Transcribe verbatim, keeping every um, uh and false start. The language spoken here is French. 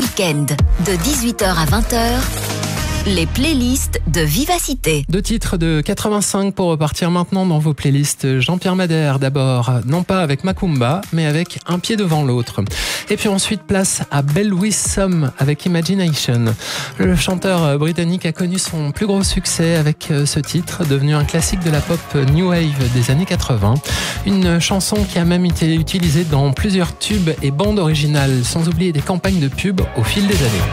week-end, de dix-huit heures à vingt heures, les playlists de Vivacité. Deux titres de quatre-vingt-cinq pour repartir maintenant dans vos playlists. Jean-Pierre Madère d'abord, non pas avec Macumba, mais avec Un pied devant l'autre. Et puis ensuite, place à Belle Louise Somme avec Imagination. Le chanteur britannique a connu son plus gros succès avec ce titre, devenu un classique de la pop New Wave des années quatre-vingts. Une chanson qui a même été utilisée dans plusieurs tubes et bandes originales, sans oublier des campagnes de pub au fil des années.